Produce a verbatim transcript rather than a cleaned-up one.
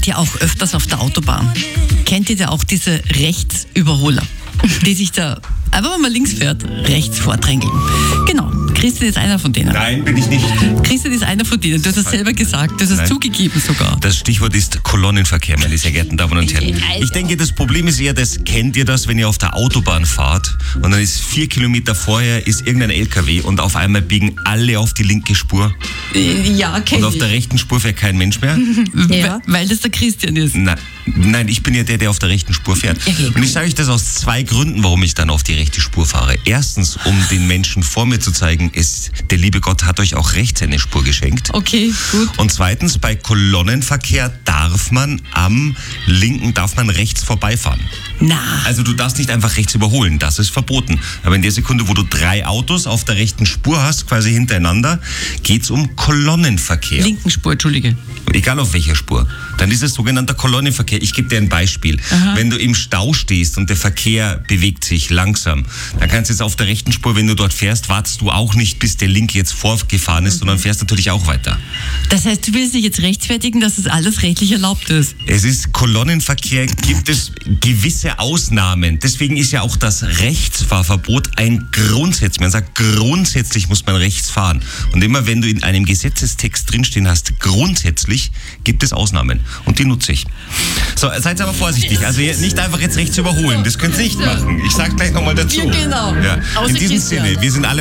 fahrt ja auch öfters auf der Autobahn. Kennt ihr da auch diese Rechtsüberholer, die sich da einfach, wenn man links fährt, rechts vordrängeln? Genau, Christian ist einer von denen. Nein, bin ich nicht. Christian ist einer von denen. Du hast es selber gesagt, du hast es Nein. zugegeben sogar. Das Stichwort ist Kolonnenverkehr, meine sehr geehrten Damen und Herren. Ich denke, das Problem ist eher, das kennt ihr das, wenn ihr auf der Autobahn fahrt und dann ist vier Kilometer vorher ist irgendein L K W und auf einmal biegen alle auf die linke Spur Ja, kenn und auf ich. der rechten Spur fährt kein Mensch mehr. Ja. Weil das der Christian ist. Nein, nein, ich bin ja der, der auf der rechten Spur fährt. Und ich sage euch das aus zwei Gründen, warum ich dann auf die rechte Spur fahre. Erstens, um den Menschen vor mir zu zeigen, es, der liebe Gott hat euch auch rechts eine Spur geschenkt. Okay, gut. Und zweitens, bei Kolonnenverkehr darf man am linken, darf man rechts vorbeifahren. Na, Also du darfst nicht einfach rechts überholen, das ist verboten. Aber in der Sekunde, wo du drei Autos auf der rechten Spur hast, quasi hintereinander, geht's um Kolonnenverkehr. linken Spur, Entschuldige. Egal auf welcher Spur. Dann ist es sogenannter Kolonnenverkehr. Ich gebe dir ein Beispiel. Aha. Wenn du im Stau stehst und der Verkehr bewegt sich langsam, dann kannst du jetzt auf der rechten Spur, wenn du dort fährst, wartest du auch nicht, bis der Linke jetzt vorgefahren ist, mhm. sondern fährst natürlich auch weiter. Das heißt, du willst dich jetzt rechtfertigen, dass es alles rechtlich erlaubt ist? Es ist Kolonnenverkehr, gibt es gewisse Ausnahmen. Deswegen ist ja auch das Rechtsfahrverbot ein Grundsatz. Man sagt, grundsätzlich muss man rechts fahren. Und immer wenn du in einem Gesetzestext drinstehen hast, grundsätzlich gibt es Ausnahmen. Und die nutze ich. So, seid aber vorsichtig. Also nicht einfach jetzt rechts überholen. Das könnt ihr nicht machen. Ich sag gleich nochmal dazu. Ja, genau. Ja. Außer In diesem Christian. Sinne, wir sind alle